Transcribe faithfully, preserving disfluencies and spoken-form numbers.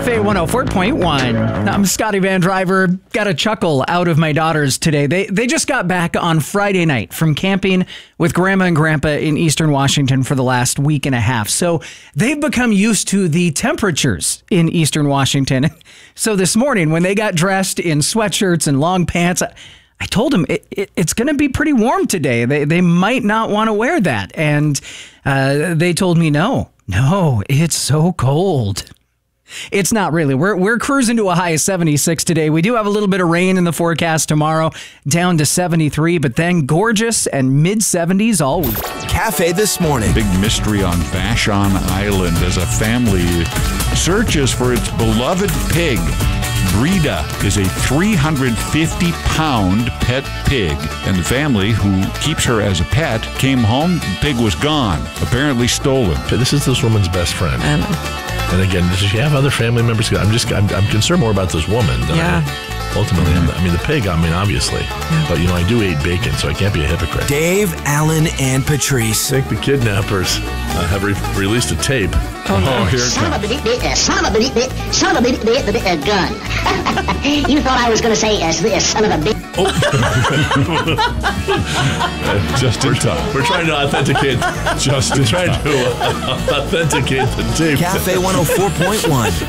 Cafe one oh four point one. I'm Scotty Van Driver. Got a chuckle out of my daughters today. They they just got back on Friday night from camping with Grandma and Grandpa in Eastern Washington for the last week and a half. So they've become used to the temperatures in Eastern Washington. So this morning when they got dressed in sweatshirts and long pants, I, I told them it, it, it's going to be pretty warm today. They, they might not want to wear that. And uh, they told me, no, no, it's so cold. It's not really. We're we're cruising to a high of seventy-six today. We do have a little bit of rain in the forecast tomorrow, down to seventy-three, but then gorgeous and mid seventies all week. Cafe This Morning. Big mystery on Vashon Island as a family searches for its beloved pig. Breda is a three hundred fifty pound pet pig, and the family who keeps her as a pet came home, the pig was gone, apparently stolen. This is this woman's best friend. Um, And again, does she have other family members? I'm just, I'm, I'm concerned more about this woman than Yeah. I ultimately am. I mean, the pig, I mean, obviously. But, you know, I do eat bacon, so I can't be a hypocrite. Dave, Alan, and Patrice. I think the kidnappers uh, have re- released a tape. Oh, no. Oh, here it Son of comes. a bit, bit, uh, son of a bit, bit, son of a bit, bit, bit, uh, gun. You thought I was going to say, uh, son of a bit. Just in time. We're trying to authenticate. Just in We're trying time. to uh, authenticate the tape. Cafe one oh four point one.